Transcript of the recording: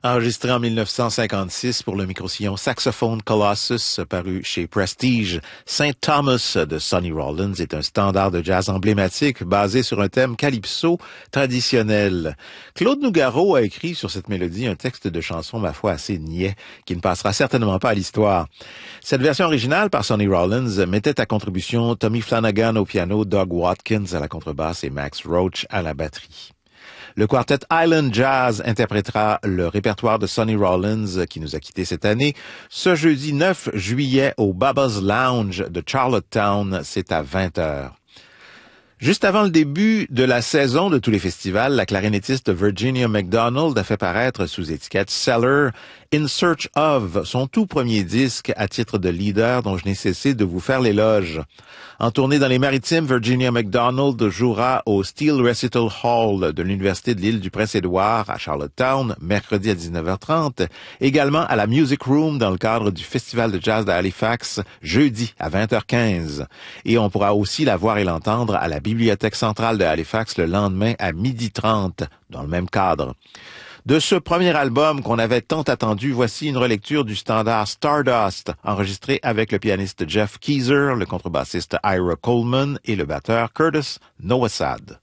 Enregistré en 1956 pour le microsillon Saxophone Colossus, paru chez Prestige, Saint Thomas de Sonny Rollins est un standard de jazz emblématique basé sur un thème calypso traditionnel. Claude Nougaro a écrit sur cette mélodie un texte de chanson, ma foi, assez niais, qui ne passera certainement pas à l'histoire. Cette version originale par Sonny Rollins mettait à contribution Tommy Flanagan au piano, Doug Watkins à la contrebasse et Max Roach à la batterie. Le quartet Island Jazz interprétera le répertoire de Sonny Rollins qui nous a quittés cette année ce jeudi 9 juillet au Bubba's Lounge de Charlottetown. C'est à 20h. Juste avant le début de la saison de tous les festivals, la clarinettiste Virginia McDonald a fait paraître sous étiquette Cellar In Search Of, son tout premier disque à titre de leader dont je n'ai cessé de vous faire l'éloge. En tournée dans les Maritimes, Virginia McDonald jouera au Steel Recital Hall de l'Université de l'Île du Prince-Édouard à Charlottetown, mercredi à 19h30, également à la Music Room dans le cadre du Festival de Jazz de Halifax, jeudi à 20h15. Et on pourra aussi la voir et l'entendre à la Bibliothèque centrale de Halifax le lendemain à 12h30, dans le même cadre. De ce premier album qu'on avait tant attendu, voici une relecture du standard Stardust, enregistré avec le pianiste Jeff Keezer, le contrebassiste Ira Coleman et le batteur Curtis Nowasad.